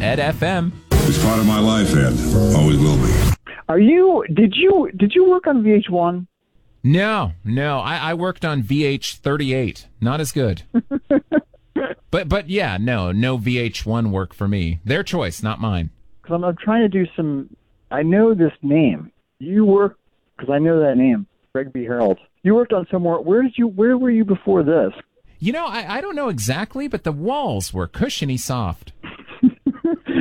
Ed FM. It's part of my life, Ed. Always will be. Did you work on VH1? No. I worked on VH38. Not as good. But yeah, no VH1 work for me. Their choice, not mine. Because I'm trying to do some. I know this name. You work because I know that name, Greg B. Harold. You worked on somewhere. Where were you before this? You know, I don't know exactly, but the walls were cushiony soft.